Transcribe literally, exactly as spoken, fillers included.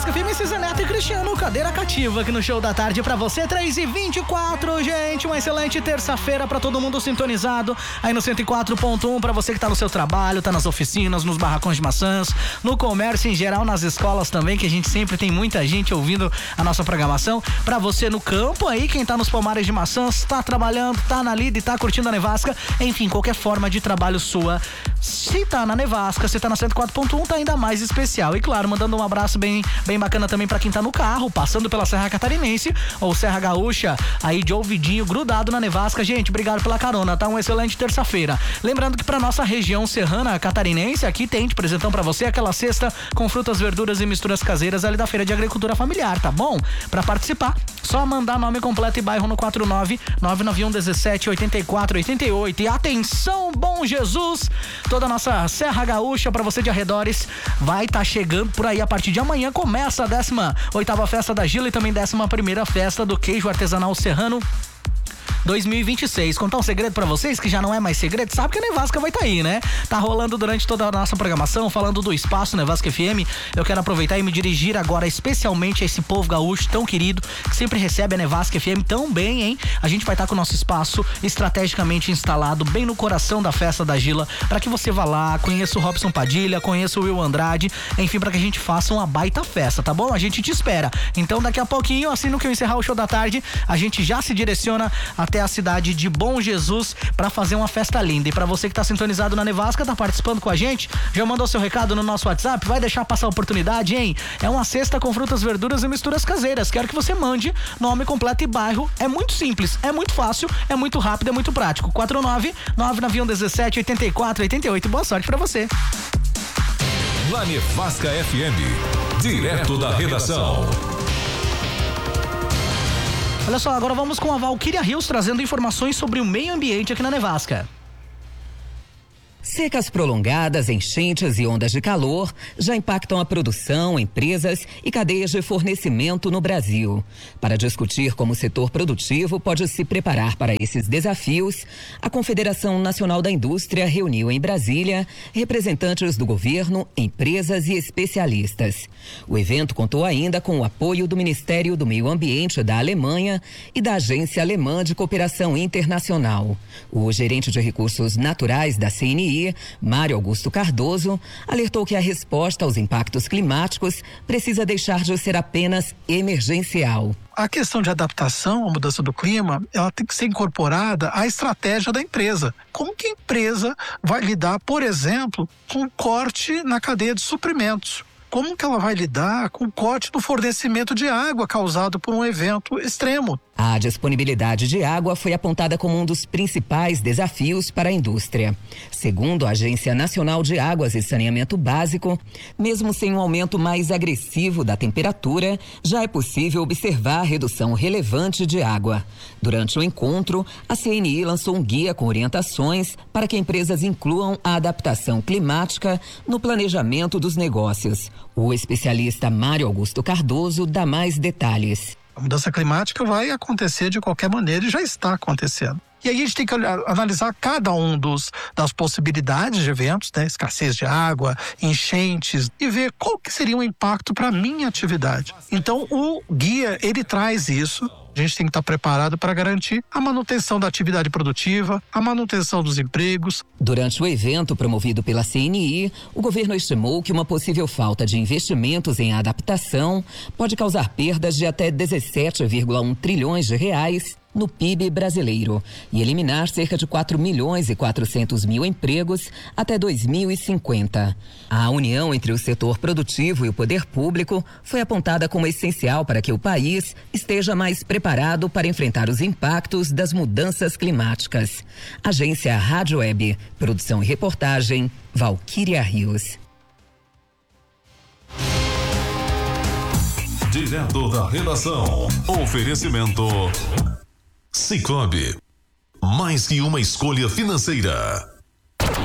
Nevasca F M, Cisa Neto e Cristiano, cadeira cativa aqui no Show da Tarde pra você, três e vinte e quatro, gente, uma excelente terça-feira pra todo mundo sintonizado aí no cento e quatro ponto um, pra você que tá no seu trabalho, tá nas oficinas, nos barracões de maçãs, no comércio em geral, nas escolas também, que a gente sempre tem muita gente ouvindo a nossa programação, pra você no campo aí, quem tá nos pomares de maçãs, tá trabalhando, tá na lida e tá curtindo a Nevasca, enfim, qualquer forma de trabalho sua, se tá na Nevasca, se tá na cento e quatro ponto um, tá ainda mais especial. E claro, mandando um abraço bem, bem bacana também pra quem tá no carro, passando pela Serra Catarinense ou Serra Gaúcha, aí de ouvidinho grudado na Nevasca. Gente, obrigado pela carona, tá? Uma excelente terça-feira. Lembrando que pra nossa região serrana catarinense, aqui tem de presentão pra você aquela cesta com frutas, verduras e misturas caseiras ali da Feira de Agricultura Familiar, tá bom? Pra participar, só mandar nome completo e bairro no quatro nove nove nove um um sete oito quatro oito oito. E atenção, Bom Jesus, toda a nossa Serra Gaúcha, pra você de arredores, vai estar tá chegando por aí a partir de amanhã. Começa a décima oitava festa da Gila e também décima primeira festa do queijo artesanal serrano dois mil e vinte e seis. Contar um segredo pra vocês, que já não é mais segredo, sabe que a Nevasca vai tá aí, né? Tá rolando durante toda a nossa programação, falando do espaço Nevasca F M. Eu quero aproveitar e me dirigir agora especialmente a esse povo gaúcho tão querido, que sempre recebe a Nevasca F M tão bem, hein? A gente vai estar tá com o nosso espaço estrategicamente instalado bem no coração da festa da Gila, pra que você vá lá, conheça o Robson Padilha, conheça o Will Andrade, enfim, pra que a gente faça uma baita festa, tá bom? A gente te espera. Então daqui a pouquinho, assim no que eu encerrar o Show da Tarde, a gente já se direciona até a cidade de Bom Jesus pra fazer uma festa linda. E pra você que tá sintonizado na Nevasca, tá participando com a gente, já mandou seu recado no nosso WhatsApp, vai deixar passar a oportunidade, hein? É uma cesta com frutas, verduras e misturas caseiras. Quero que você mande nome completo e bairro. É muito simples, é muito fácil, é muito rápido, é muito prático. quatro nove nove nove um sete oito quatro oito oito. Boa sorte pra você. Na Nevasca F M, direto da redação. Olha só, agora vamos com a Valquíria Rios trazendo informações sobre o meio ambiente aqui na Nevasca. Secas prolongadas, enchentes e ondas de calor já impactam a produção, empresas e cadeias de fornecimento no Brasil. Para discutir como o setor produtivo pode se preparar para esses desafios, a Confederação Nacional da Indústria reuniu em Brasília representantes do governo, empresas e especialistas. O evento contou ainda com o apoio do Ministério do Meio Ambiente da Alemanha e da Agência Alemã de Cooperação Internacional. O gerente de recursos naturais da C N I, Mário Augusto Cardoso, alertou que a resposta aos impactos climáticos precisa deixar de ser apenas emergencial. A questão de adaptação à mudança do clima, ela tem que ser incorporada à estratégia da empresa. Como que a empresa vai lidar, por exemplo, com o corte na cadeia de suprimentos? Como que ela vai lidar com o corte no fornecimento de água causado por um evento extremo? A disponibilidade de água foi apontada como um dos principais desafios para a indústria. Segundo a Agência Nacional de Águas e Saneamento Básico, mesmo sem um aumento mais agressivo da temperatura, já é possível observar a redução relevante de água. Durante o encontro, a C N I lançou um guia com orientações para que empresas incluam a adaptação climática no planejamento dos negócios. O especialista Mário Augusto Cardoso dá mais detalhes. A mudança climática vai acontecer de qualquer maneira e já está acontecendo. E aí a gente tem que analisar cada um dos das possibilidades de eventos, né? Escassez de água, enchentes, e ver qual que seria o impacto para a minha atividade. Então o guia, ele traz isso. A gente tem que estar preparado para garantir a manutenção da atividade produtiva, a manutenção dos empregos. Durante o evento promovido pela C N I, o governo estimou que uma possível falta de investimentos em adaptação pode causar perdas de até dezessete vírgula um trilhões de reais no P I B brasileiro e eliminar cerca de quatro milhões e quatrocentos mil empregos até dois mil e cinquenta. A união entre o setor produtivo e o poder público foi apontada como essencial para que o país esteja mais preparado para enfrentar os impactos das mudanças climáticas. Agência Rádio Web, produção e reportagem, Valquíria Rios. Direto da redação, oferecimento Sicoob, mais que uma escolha financeira.